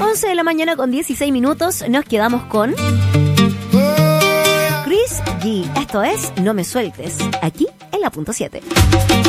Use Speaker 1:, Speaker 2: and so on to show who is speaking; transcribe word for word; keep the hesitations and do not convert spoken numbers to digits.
Speaker 1: once de la mañana con dieciséis minutos. Nos quedamos con Chris G. Esto es No Me Sueltes, aquí en la punto siete.